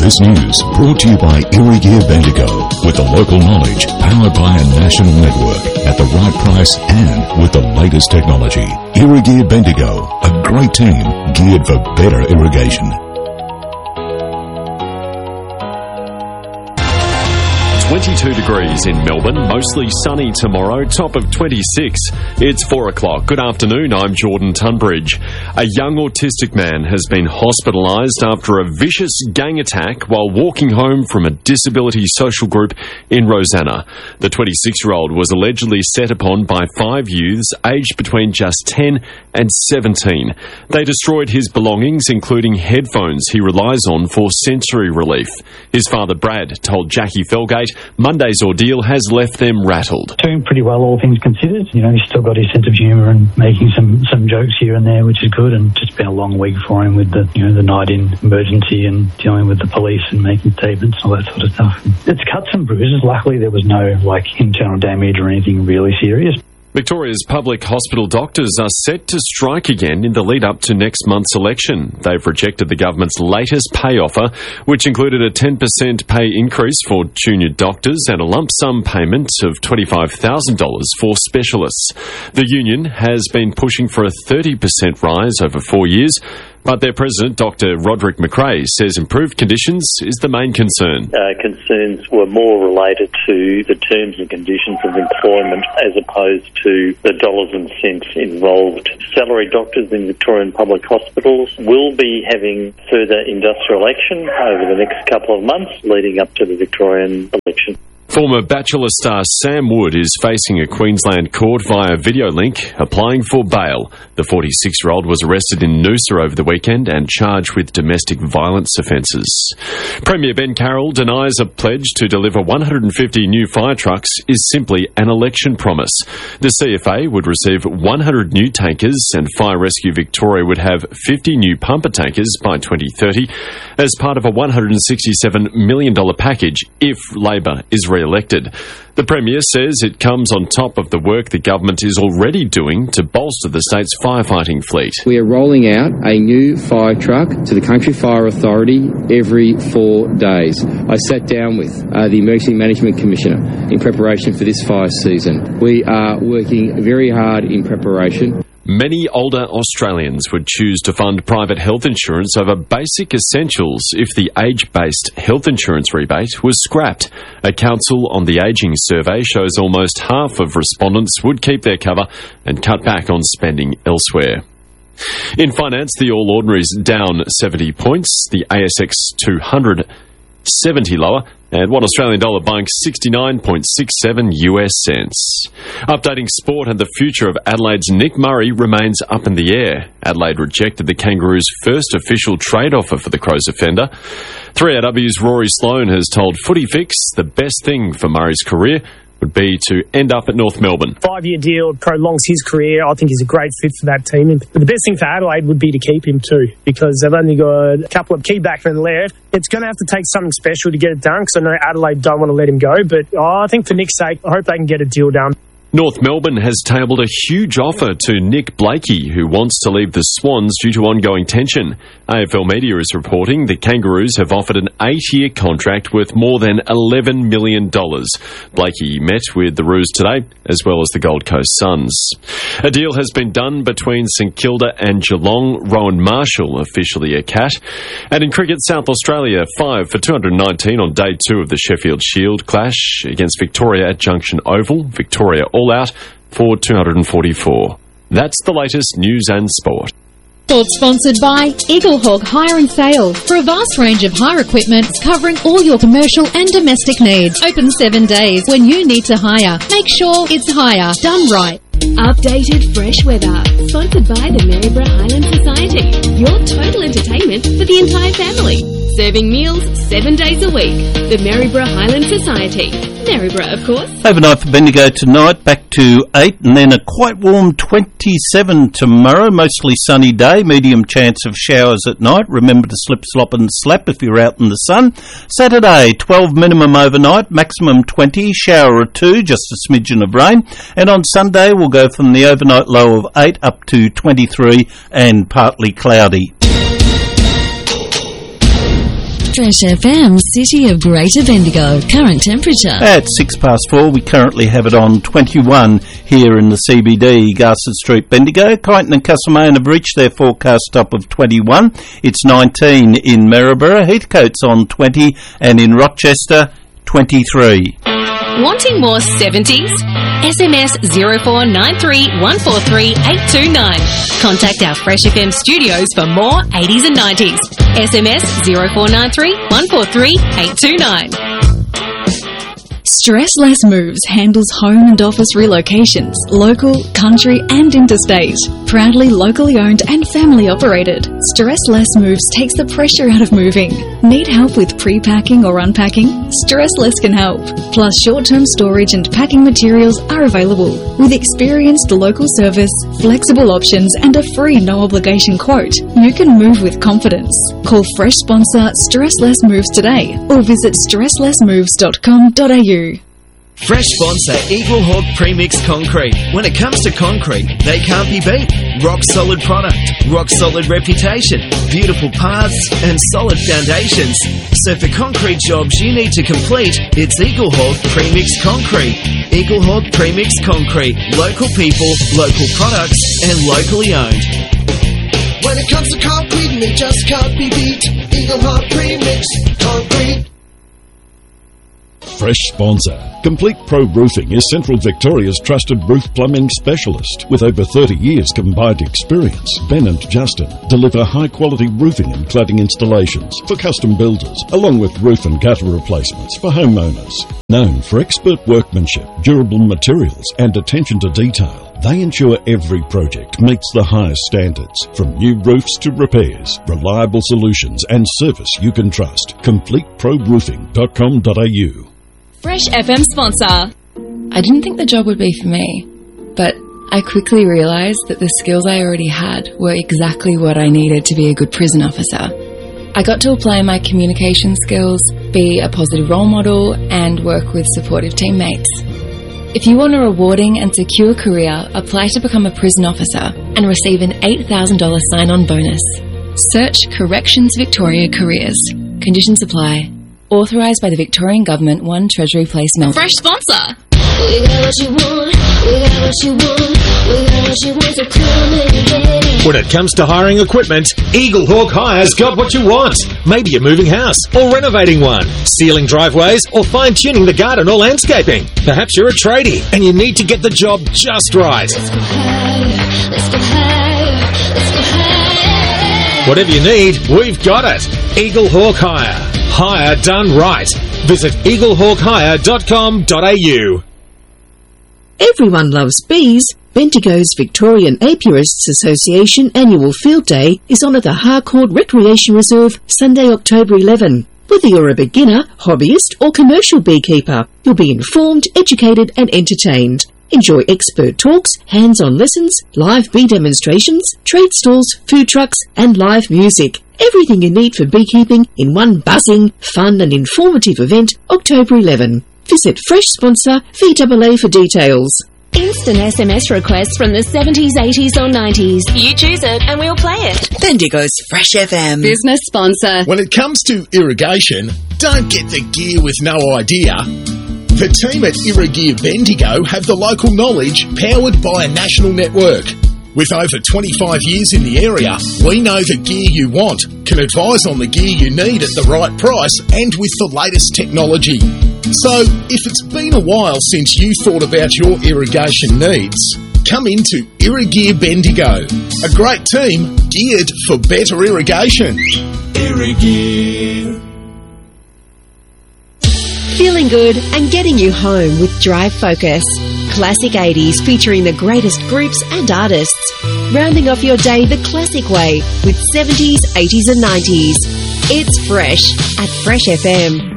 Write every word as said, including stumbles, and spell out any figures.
This news brought to you by Irrigear Bendigo, with the local knowledge powered by a national network at the right price and with the latest technology. Irrigear Bendigo, a great team geared for better irrigation. twenty-two degrees in Melbourne, mostly sunny tomorrow, top of twenty-six. It's four o'clock. Good afternoon, I'm Jordan Tunbridge. A young autistic man has been hospitalised after a vicious gang attack while walking home from a disability social group in Rosanna. The twenty-six-year-old was allegedly set upon by five youths aged between just ten and seventeen. They destroyed his belongings, including headphones he relies on for sensory relief. His father, Brad, told Jackie Felgate Monday's ordeal has left them rattled. Doing pretty well, all things considered. You know, he's still got his sense of humour and making some, some jokes here and there, which is good. And just been a long week for him with the, you know, the night in emergency and dealing with the police and making statements and all that sort of stuff. It's cuts and bruises. Luckily, there was no, like, internal damage or anything really serious. Victoria's public hospital doctors are set to strike again in the lead-up to next month's election. They've rejected the government's latest pay offer, which included a ten percent pay increase for junior doctors and a lump sum payment of twenty-five thousand dollars for specialists. The union has been pushing for a thirty percent rise over four years, but their president, Doctor Roderick McRae, says improved conditions is the main concern. Uh, concerns were more related to the terms and conditions of employment as opposed to the dollars and cents involved. Salaried doctors in Victorian public hospitals will be having further industrial action over the next couple of months leading up to the Victorian election. Former Bachelor star Sam Wood is facing a Queensland court via video link, applying for bail. The forty-six-year-old was arrested in Noosa over the weekend and charged with domestic violence offences. Premier Ben Carroll denies a pledge to deliver one hundred fifty new fire trucks is simply an election promise. The C F A would receive one hundred new tankers and Fire Rescue Victoria would have fifty new pumper tankers by twenty thirty as part of a one hundred sixty-seven million dollars package if Labor is re elected. The Premier says it comes on top of the work the government is already doing to bolster the state's firefighting fleet. We are rolling out a new fire truck to the Country Fire Authority every four days. I sat down with uh, the Emergency Management Commissioner in preparation for this fire season. We are working very hard in preparation. Many older Australians would choose to fund private health insurance over basic essentials if the age-based health insurance rebate was scrapped. A Council on the Ageing survey shows almost half of respondents would keep their cover and cut back on spending elsewhere. In finance, the All Ordinaries down seventy points, the A S X two hundred seventy lower, and one Australian dollar buying sixty-nine point six seven U S cents. Updating sport, and the future of Adelaide's Nick Murray remains up in the air. Adelaide rejected the Kangaroos' first official trade offer for the Crows offender. three R W's Rory Sloane has told Footy Fix the best thing for Murray's career would be to end up at North Melbourne. Five-year deal prolongs his career. I think he's a great fit for that team. But the best thing for Adelaide would be to keep him too, because they've only got a couple of key backmen left. It's going to have to take something special to get it done, because I know Adelaide don't want to let him go. But oh, I think for Nick's sake, I hope they can get a deal done. North Melbourne has tabled a huge offer to Nick Blakey, who wants to leave the Swans due to ongoing tension. A F L Media is reporting the Kangaroos have offered an eight-year contract worth more than eleven million dollars. Blakey met with the Roos today, as well as the Gold Coast Suns. A deal has been done between St Kilda and Geelong. Rowan Marshall officially a Cat. And in cricket, South Australia five for two hundred nineteen on day two of the Sheffield Shield clash against Victoria at Junction Oval. Victoria all out for two hundred forty-four. That's the latest news and sport. Sponsored by Eaglehawk Hire and Sale. For a vast range of hire equipment covering all your commercial and domestic needs. Open seven days. When you need to hire, make sure it's hire done right. Updated fresh weather. Sponsored by the Maryborough Highland Society. Your total entertainment for the entire family. Serving meals seven days a week. The Maryborough Highland Society. Maryborough, of course. Overnight for Bendigo tonight, back to eight, and then a quite warm twenty-seven tomorrow. Mostly sunny day, medium chance of showers at night. Remember to slip, slop and slap if you're out in the sun. Saturday, twelve minimum overnight, maximum twenty, shower or two, just a smidgen of rain. And on Sunday, we'll go from the overnight low of eight up to twenty-three and partly cloudy. Fresh F M, City of Greater Bendigo. Current temperature. At six past four, we currently have it on twenty-one here in the C B D, Garston Street, Bendigo. Kyneton and Castlemaine have reached their forecast top of twenty-one. It's nineteen in Maryborough. Heathcote's on twenty, and in Rochester, twenty-three. Wanting more seventies? S M S zero four nine three one four three eight two nine. Contact our Fresh F M studios for more eighties and nineties. S M S zero four nine three one four three eight two nine. Stressless Moves handles home and office relocations, local, country and interstate. Proudly locally owned and family operated, Stressless Moves takes the pressure out of moving. Need help with pre-packing or unpacking? Stressless can help. Plus short-term storage and packing materials are available. With experienced local service, flexible options and a free no-obligation quote, you can move with confidence. Call fresh sponsor Stressless Moves today or visit stressless moves dot com dot a u. Fresh sponsor Eagle Hawk Premix Concrete. When it comes to concrete, they can't be beat. Rock solid product, rock solid reputation, beautiful paths and solid foundations. So for concrete jobs you need to complete, it's Eagle Hawk Premix Concrete. Eagle Hawk Premix Concrete. Local people, local products and locally owned. When it comes to concrete, they just can't be beat. Eagle Hawk Premix Concrete. Fresh sponsor. Complete Pro Roofing is Central Victoria's trusted roof plumbing specialist. With over thirty years combined experience, Ben and Justin deliver high-quality roofing and cladding installations for custom builders, along with roof and gutter replacements for homeowners. Known for expert workmanship, durable materials and attention to detail, they ensure every project meets the highest standards. From new roofs to repairs, reliable solutions and service you can trust. complete pro roofing dot com dot a u. Fresh F M sponsor. I didn't think the job would be for me, but I quickly realised that the skills I already had were exactly what I needed to be a good prison officer. I got to apply my communication skills, be a positive role model, and work with supportive teammates. If you want a rewarding and secure career, apply to become a prison officer and receive an eight thousand dollars sign-on bonus. Search Corrections Victoria Careers. Conditions apply. Authorised by the Victorian Government, one Treasury Place, Melbourne. Fresh sponsor. We got what you want, we got what you want, we got what you want, so come and get it. When it comes to hiring equipment, Eagle Hawk Hire's got what you want. Maybe you're moving house or renovating one, sealing driveways or fine-tuning the garden or landscaping. Perhaps you're a tradie and you need to get the job just right. Let's go higher, let's go higher, let's go higher. Whatever you need, we've got it. Eagle Hawk Hire. Hire done right. Visit eagle hawk hire dot com dot a u. Everyone loves bees. Bendigo's Victorian Apiarists Association annual field day is on at the Harcourt Recreation Reserve Sunday, October eleventh. Whether you're a beginner, hobbyist or commercial beekeeper, you'll be informed, educated and entertained. Enjoy expert talks, hands-on lessons, live bee demonstrations, trade stalls, food trucks and live music. Everything you need for beekeeping in one buzzing, fun and informative event, October eleventh. Visit Fresh Sponsor V A A for details. Instant S M S requests from the seventies, eighties or nineties. You choose it and we'll play it. Bendigo's Fresh F M. Business sponsor. When it comes to irrigation, don't get the gear with no idea. The team at Irrigear Bendigo have the local knowledge powered by a national network. With over twenty-five years in the area, we know the gear you want, can advise on the gear you need at the right price and with the latest technology. So, if it's been a while since you thought about your irrigation needs, come into Irrigear Bendigo, a great team geared for better irrigation. Irrigear. Feeling good and getting you home with Drive Focus. Classic eighties featuring the greatest groups and artists. Rounding off your day the classic way with seventies, eighties and nineties. It's Fresh at Fresh F M.